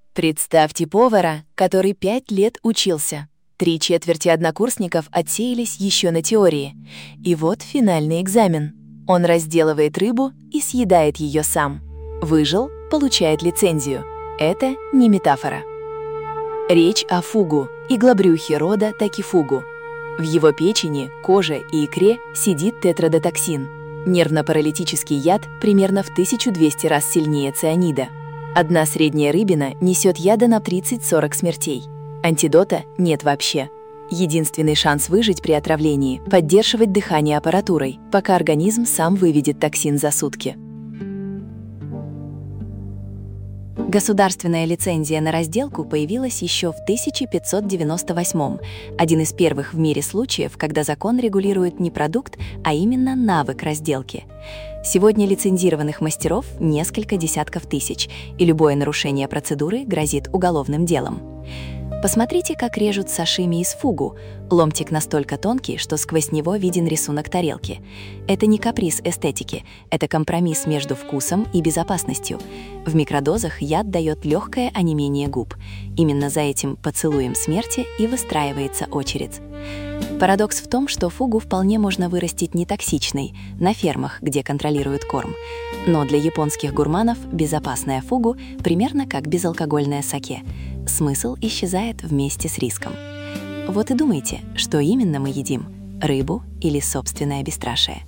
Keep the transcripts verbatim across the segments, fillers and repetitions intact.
Представьте повара, который пять лет учился. Три четверти однокурсников отсеялись еще на теории. И вот финальный экзамен. Он разделывает рыбу и съедает ее сам. Выжил, получает лицензию. Это не метафора. Речь о фугу, иглобрюхе рода такифугу. В его печени, коже и икре сидит тетрадотоксин. Нервно-паралитический яд примерно в тысячу двести раз сильнее цианида. Одна средняя рыбина несет яда на тридцать-сорок смертей. Антидота нет вообще. Единственный шанс выжить при отравлении – поддерживать дыхание аппаратурой, пока организм сам выведет токсин за сутки. Государственная лицензия на разделку появилась еще в тысяча пятьсот девяносто восьмом, один из первых в мире случаев, когда закон регулирует не продукт, а именно навык разделки. Сегодня лицензированных мастеров несколько десятков тысяч, и любое нарушение процедуры грозит уголовным делом. Посмотрите, как режут сашими из фугу. Ломтик настолько тонкий, что сквозь него виден рисунок тарелки. Это не каприз эстетики, это компромисс между вкусом и безопасностью. В микродозах яд дает легкое онемение губ. Именно за этим поцелуем смерти и выстраивается очередь. Парадокс в том, что фугу вполне можно вырастить нетоксичной, на фермах, где контролируют корм. Но для японских гурманов безопасная фугу примерно как безалкогольное саке. Смысл исчезает вместе с риском. Вот и думайте, что именно мы едим – рыбу или собственное бесстрашие.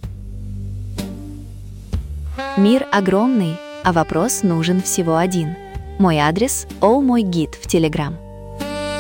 Мир огромный, а вопрос нужен всего один. Мой адрес – О мой гид в Телеграм.